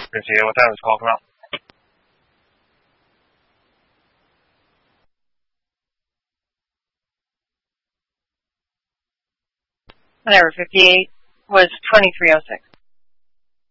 58, what time is call come out? Whatever, 58 was 2306.